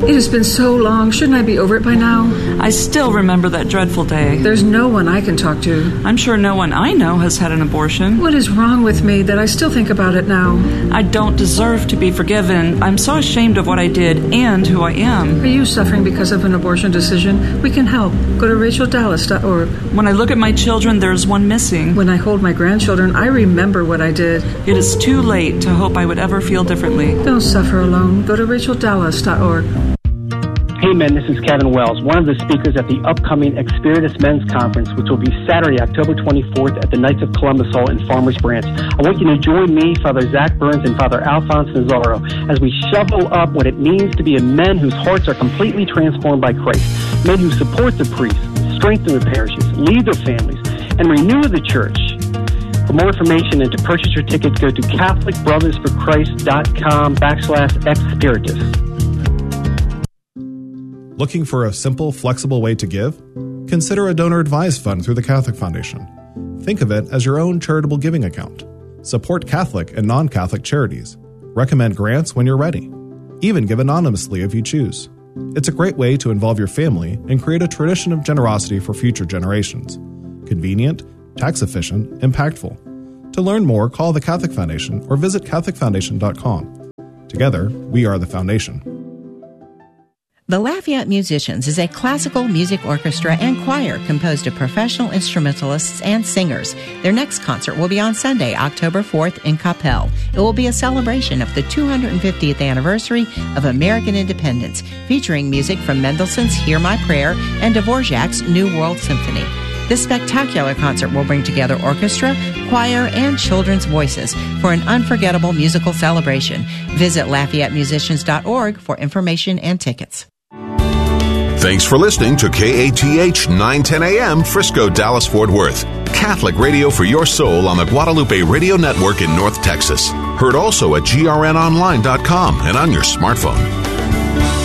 It has been so long. Shouldn't I be over it by now? I still remember that dreadful day. There's no one I can talk to. I'm sure no one I know has had an abortion. What is wrong with me that I still think about it now? I don't deserve to be forgiven. I'm so ashamed of what I did and who I am. Are you suffering because of an abortion decision? We can help. Go to racheldallas.org. When I look at my children, there's one missing. When I hold my grandchildren, I remember what I did. It is too late to hope I would ever feel differently. Don't suffer alone. Go to racheldallas.org. Hey men, this is Kevin Wells, one of the speakers at the upcoming Experitus Men's Conference, which will be Saturday, October 24th at the Knights of Columbus Hall in Farmers Branch. I want you to join me, Father Zach Burns, and Father Alphonse Nazaro as we shovel up what it means to be a men whose hearts are completely transformed by Christ, men who support the priests, strengthen the parishes, lead their families, and renew the church. For more information and to purchase your tickets, go to CatholicBrothersForChrist.com/Experitus. Looking for a simple, flexible way to give? Consider a donor-advised fund through the Catholic Foundation. Think of it as your own charitable giving account. Support Catholic and non-Catholic charities. Recommend grants when you're ready. Even give anonymously if you choose. It's a great way to involve your family and create a tradition of generosity for future generations. Convenient, tax-efficient, impactful. To learn more, call the Catholic Foundation or visit CatholicFoundation.com. Together, we are the Foundation. The Lafayette Musicians is a classical music orchestra and choir composed of professional instrumentalists and singers. Their next concert will be on Sunday, October 4th in Coppell. It will be a celebration of the 250th anniversary of American independence, featuring music from Mendelssohn's Hear My Prayer and Dvorak's New World Symphony. This spectacular concert will bring together orchestra, choir, and children's voices for an unforgettable musical celebration. Visit LafayetteMusicians.org for information and tickets. Thanks for listening to KATH 910 AM, Frisco, Dallas, Fort Worth. Catholic radio for your soul on the Guadalupe Radio Network in North Texas. Heard also at grnonline.com and on your smartphone.